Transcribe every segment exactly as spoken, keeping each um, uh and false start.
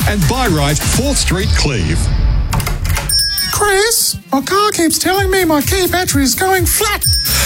and Buy Right, fourth Street, Cleve. Chris, my car keeps telling me my key battery is going flat.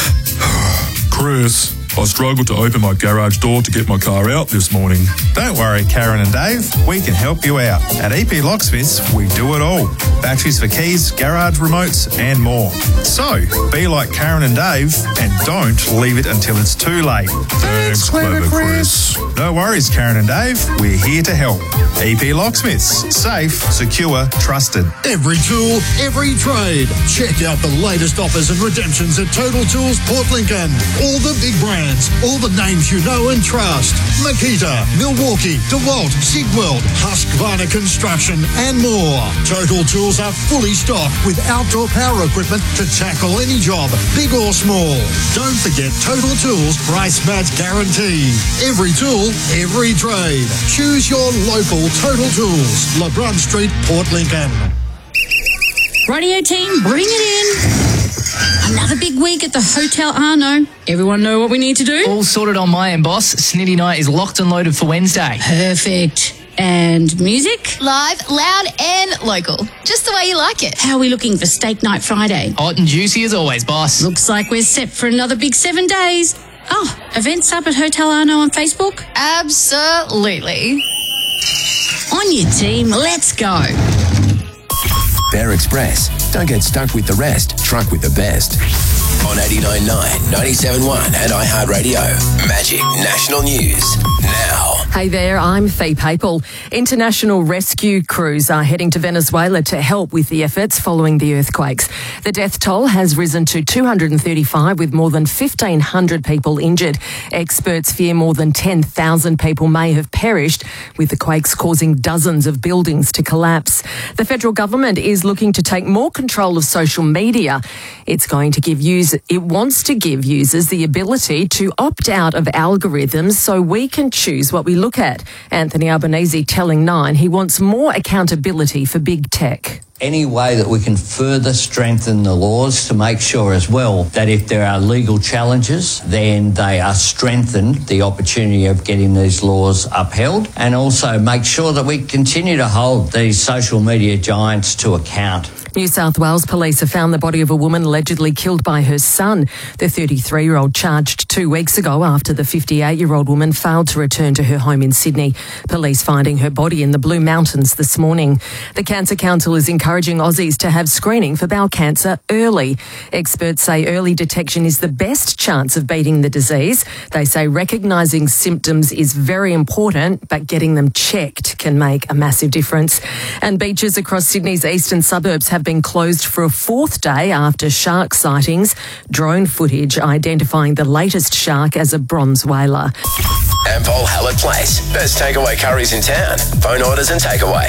Chris, I struggled to open my garage door to get my car out this morning. Don't worry, Karen and Dave. We can help you out. At E P Locksmiths, we do it all. Batteries for keys, garage remotes, and more. So, be like Karen and Dave and don't leave it until it's too late. Thanks, Clever Chris. No worries, Karen and Dave. We're here to help. E P Locksmiths. Safe, secure, trusted. Every tool, every trade. Check out the latest offers and redemptions at Total Tools Port Lincoln. All the big brands, all the names you know and trust. Makita, Milwaukee, DeWalt, Sigweld, Husqvarna Construction, and more. Total Tools are fully stocked with outdoor power equipment to tackle any job, big or small. Don't forget Total Tools price match guarantee. Every tool, every trade. Choose your local Total Tools. LeBron Street, Port Lincoln. Radio team, bring it in. Another big week at the Hotel Arno. Everyone know what we need to do? All sorted on my end, boss. Snitty Night is locked and loaded for Wednesday. Perfect. And music? Live, loud and local. Just the way you like it. How are we looking for Steak Night Friday? Hot and juicy as always, boss. Looks like we're set for another big seven days. Oh, events up at Hotel Arno on Facebook? Absolutely. On your team, let's go. Bear Express. Don't get stuck with the rest. Truck with the best. On eighty-nine point nine, ninety-seven point one and iHeartRadio. Magic National News. Now. Hey there, I'm Fee Papel. International rescue crews are heading to Venezuela to help with the efforts following the earthquakes. The death toll has risen to two hundred thirty-five, with more than fifteen hundred people injured. Experts fear more than ten thousand people may have perished, with the quakes causing dozens of buildings to collapse. The federal government is looking to take more control of social media. It's going to give users, it wants to give users the ability to opt out of algorithms so we can choose what we look at. Anthony Albanese telling Nine he wants more accountability for big tech. Any way that we can further strengthen the laws to make sure as well that if there are legal challenges, then they are strengthened, the opportunity of getting these laws upheld, and also make sure that we continue to hold these social media giants to account. New South Wales police have found the body of a woman allegedly killed by her son. The thirty-three-year-old charged two weeks ago after the fifty-eight-year-old woman failed to return to her home in Sydney. Police finding her body in the Blue Mountains this morning. The Cancer Council is encouraging Aussies to have screening for bowel cancer early. Experts say early detection is the best chance of beating the disease. They say recognising symptoms is very important, but getting them checked can make a massive difference. And beaches across Sydney's eastern suburbs have been closed for a fourth day after shark sightings. Drone footage identifying the latest shark as a bronze whaler. Ampol Hallett Place. Best takeaway curries in town. Phone orders and takeaway.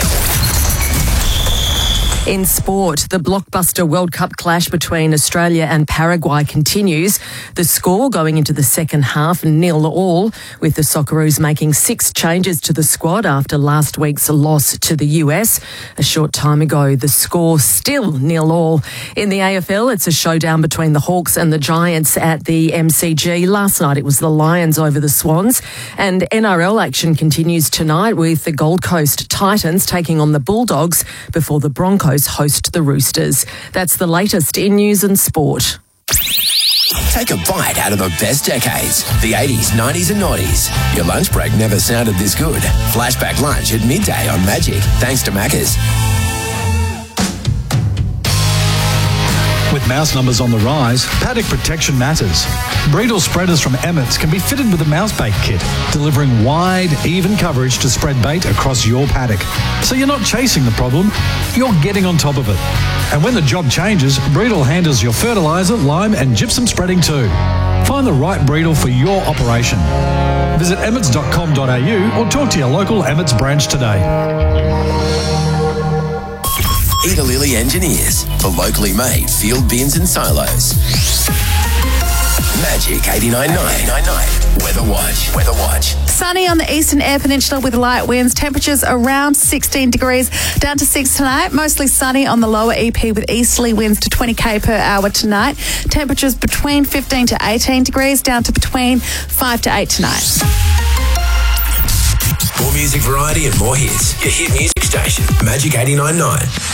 In sport, the blockbuster World Cup clash between Australia and Paraguay continues. The score going into the second half, nil all, with the Socceroos making six changes to the squad after last week's loss to the U S. A short time ago, the score still nil all. In the A F L, it's a showdown between the Hawks and the Giants at the M C G. Last night, it was the Lions over the Swans. And N R L action continues tonight with the Gold Coast Titans taking on the Bulldogs before the Broncos host the Roosters. That's the latest in news and sport. Take a bite out of the best decades. The eighties, nineties and nineties. Your lunch break never sounded this good. Flashback lunch at midday on Magic. Thanks to Macca's. With mouse numbers on the rise, paddock protection matters. Breedle spreaders from Emmett's can be fitted with a mouse bait kit, delivering wide, even coverage to spread bait across your paddock. So you're not chasing the problem, you're getting on top of it. And when the job changes, Breedle handles your fertiliser, lime and gypsum spreading too. Find the right Breedle for your operation. Visit emmets dot com dot a u or talk to your local Emmett's branch today. Eda Lilly Engineers for locally made field bins and silos. Magic eighty-nine point nine. Weather Watch. Weather Watch. Sunny on the eastern Eyre Peninsula with light winds. Temperatures around sixteen degrees, down to six tonight. Mostly sunny on the lower E P with easterly winds to twenty k per hour tonight. Temperatures between fifteen to eighteen degrees, down to between five to eight tonight. More music variety and more hits. Your hit music station, Magic eighty-nine point nine.